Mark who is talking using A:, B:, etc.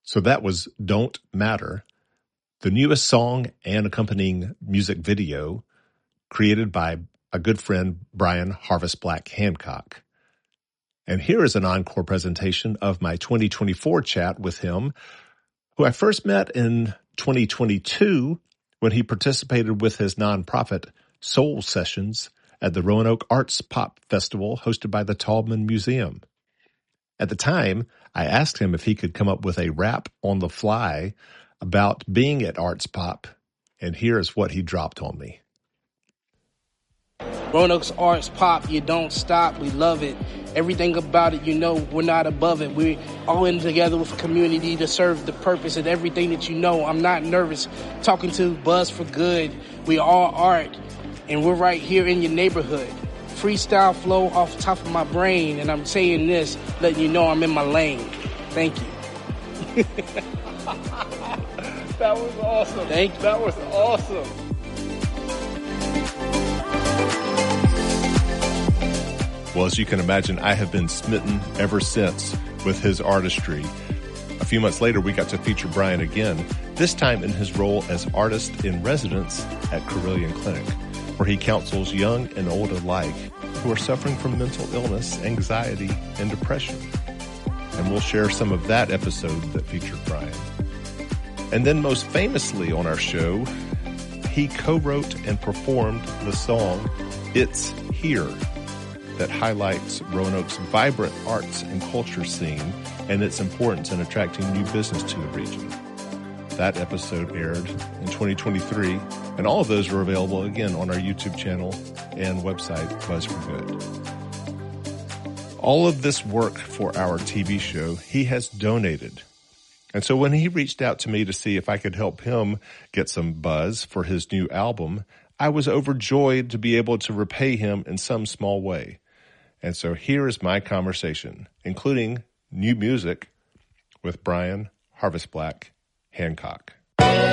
A: So that was Don't Matter, the newest song and accompanying music video created by a good friend, Brian Harvest Black Hancock. And here is an encore presentation of my 2024 chat with him, who I first met in 2022 when he participated with his nonprofit Soul Sessions at the Roanoke Arts Pop Festival hosted by the Taubman Museum. At the time, I asked him if he could come up with a rap on the fly about being at Arts Pop, and here's what he dropped on me.
B: Roanoke's Arts Pop, you don't stop, we love it. Everything about it, we're not above it. We're all in together with a community to serve the purpose and everything that you know. I'm not nervous talking to Buzz for Good. We all art, and we're right here in your neighborhood. Freestyle flow off the top of my brain, and I'm saying this, letting you know I'm in my lane. Thank you.
C: That was awesome.
B: Thank you.
C: That was awesome.
A: Well, as you can imagine, I have been smitten ever since with his artistry. A few months later, we got to feature Brian again, this time in his role as artist in residence at Carilion Clinic, where he counsels young and old alike who are suffering from mental illness, anxiety, and depression. And we'll share some of that episode that featured Brian. And then most famously on our show, he co-wrote and performed the song It's Here, that highlights Roanoke's vibrant arts and culture scene and its importance in attracting new business to the region. That episode aired in 2023, and all of those are available again on our YouTube channel and website, Buzz for Good. All of this work for our TV show, he has donated. And so when he reached out to me to see if I could help him get some buzz for his new album, I was overjoyed to be able to repay him in some small way. And so here is my conversation, including new music with Brian Harvest Black Hancock.